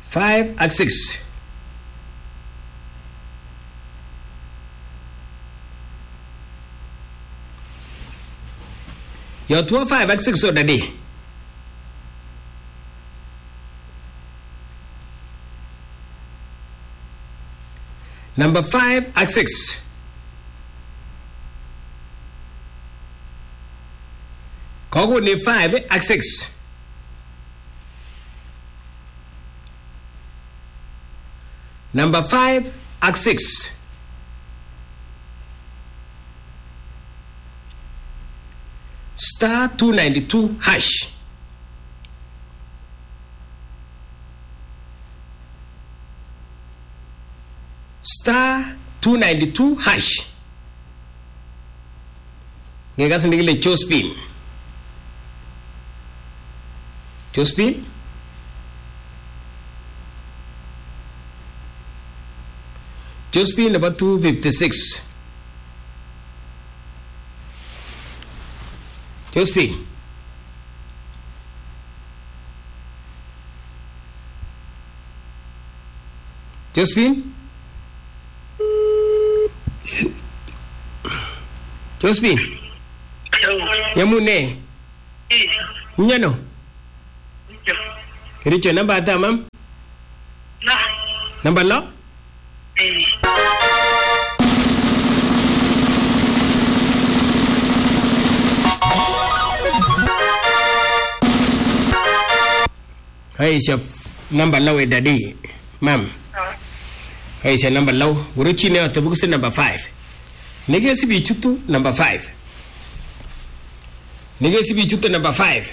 5 ak 6. Your 2 5 ak 6 so daddy. Number 5 ak 6. Kogo ni 5 ak 6. Number 5 ak 6. Star 292 hash. Star 292 hash. Ngeka sindikile Jospin. Jospin. Jospin number 256. Jospin. Jospin. Jospin. Yamune. Nyano. Kiricho namba ata mam? Namba lo? Hey, chef number low daddy, ma'am. Hey, chef number low. Guruchi ne otabukusi number 5. Negesi bi chutu number 5. Negesi bi chutu number 5.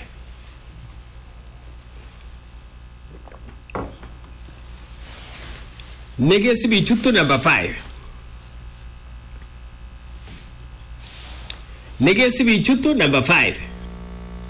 Negesi bi chutu number 5. Negesi bi chutu number 5.